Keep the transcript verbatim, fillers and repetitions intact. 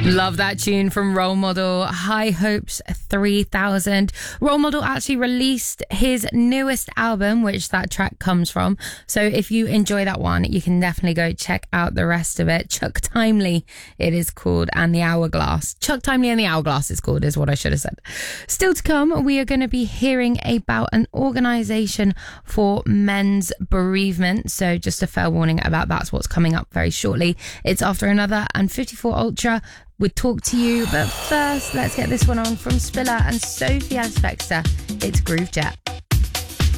Love that tune from Role Model, High Hopes three thousand. Role Model actually released his newest album, which that track comes from. So if you enjoy that one, you can definitely go check out the rest of it. Chuck Timely, it is called, and The Hourglass. Chuck Timely and The Hourglass is called, is what I should have said. Still to come, we are going to be hearing about an organisation for men's bereavement. So just a fair warning about that's what's coming up very shortly. It's after another, and fifty-four Ultra would talk to you. But first, let's get this one on from Spiller and Sophie Aspexter. It's Groove Jet.